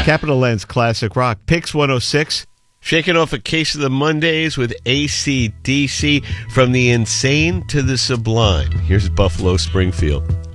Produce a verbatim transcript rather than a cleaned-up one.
Capital Lens Classic Rock. Pix one oh six. Shaking off a case of the Mondays with A C D C. From the insane to the sublime. Here's Buffalo Springfield.